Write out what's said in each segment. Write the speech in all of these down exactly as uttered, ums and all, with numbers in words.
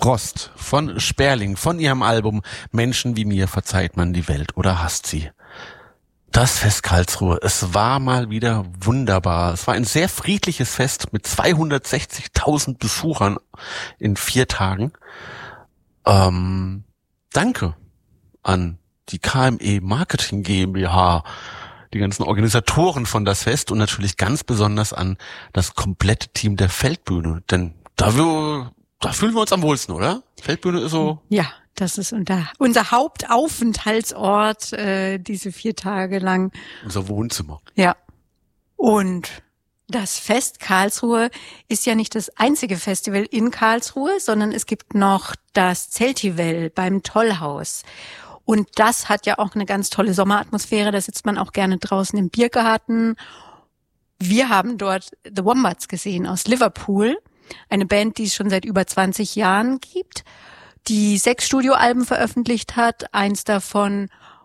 Frost von Sperling, von ihrem Album Menschen wie mir verzeiht man die Welt oder hasst sie. Das Fest Karlsruhe, es war mal wieder wunderbar. Es war ein sehr friedliches Fest mit zweihundertsechzigtausend Besuchern in vier Tagen. Ähm, danke an die K M E Marketing GmbH, die ganzen Organisatoren von das Fest und natürlich ganz besonders an das komplette Team der Feldbühne. Denn da, wir, da fühlen wir uns am wohlsten, oder? Feldbühne ist so... Ja, das ist unser, unser Hauptaufenthaltsort, äh, diese vier Tage lang. Unser Wohnzimmer. Ja. Und das Fest Karlsruhe ist ja nicht das einzige Festival in Karlsruhe, sondern es gibt noch das Zeltival beim Tollhaus. Und das hat ja auch eine ganz tolle Sommeratmosphäre. Da sitzt man auch gerne draußen im Biergarten. Wir haben dort The Wombats gesehen aus Liverpool. Eine Band, die es schon seit über zwanzig Jahren gibt, die sechs Studioalben veröffentlicht hat. Eins davon,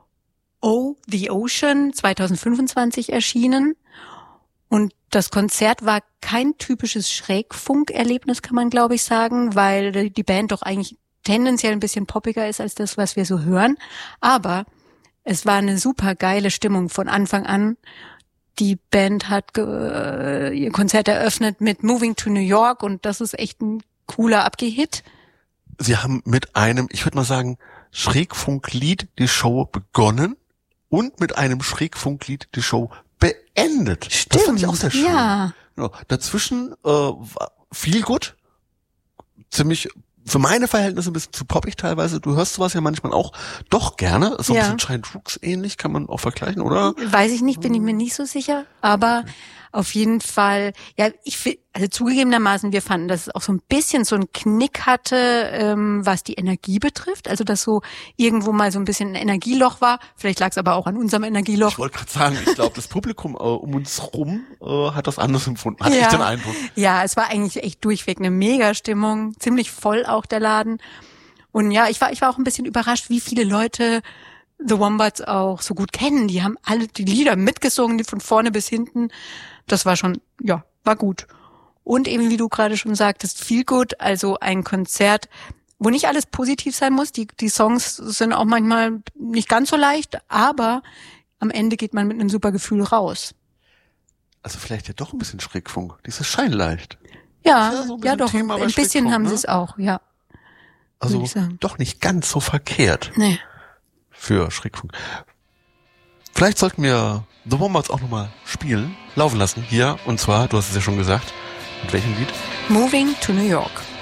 Oh, The Ocean, zwanzig fünfundzwanzig erschienen. Und das Konzert war kein typisches Schrägfunk-Erlebnis, kann man glaube ich sagen, weil die Band doch eigentlich tendenziell ein bisschen poppiger ist als das, was wir so hören. Aber es war eine super geile Stimmung von Anfang an. Die Band hat ge- ihr Konzert eröffnet mit Moving to New York und das ist echt ein cooler Abgehit. Sie haben mit einem, ich würde mal sagen, Schrägfunklied die Show begonnen und mit einem Schrägfunklied die Show beendet. Stimmt, das fand ich auch sehr schön. Ja. Genau. Dazwischen äh, war viel gut, ziemlich für meine Verhältnisse ein bisschen zu poppig teilweise. Du hörst sowas ja manchmal auch doch gerne. So ein Ja. bisschen Giant Rooks ähnlich, kann man auch vergleichen, oder? Weiß ich nicht, bin ich mir nicht so sicher, aber auf jeden Fall, ja, ich fi- also zugegebenermaßen, wir fanden, dass es auch so ein bisschen so einen Knick hatte, ähm, was die Energie betrifft, also dass so irgendwo mal so ein bisschen ein Energieloch war, vielleicht lag es aber auch an unserem Energieloch. Ich wollte gerade sagen, ich glaube, das Publikum äh, um uns rum äh, hat das anders empfunden, hatte Ja. ich den Eindruck. Ja, es war eigentlich echt durchweg eine Mega-Stimmung, ziemlich voll auch der Laden. Und ja, ich war, ich war auch ein bisschen überrascht, wie viele Leute The Wombats auch so gut kennen. Die haben alle die Lieder mitgesungen, die von vorne bis hinten. Das war schon, ja, war gut. Und eben, wie du gerade schon sagtest, viel gut. Also ein Konzert, wo nicht alles positiv sein muss. Die, die Songs sind auch manchmal nicht ganz so leicht, aber am Ende geht man mit einem super Gefühl raus. Also vielleicht ja doch ein bisschen Schrägfunk, dieses Scheinleicht. Ja, Ja, so ein ja bisschen doch, Thema bei ein bisschen Schrägfunk, haben ne? sie es auch, ja. Also Würde ich sagen. doch nicht ganz so verkehrt Nee. für Schrägfunk. Vielleicht sollten wir The Wombats auch nochmal spielen, laufen lassen hier. Und zwar, du hast es ja schon gesagt, mit welchem Lied? Moving to New York.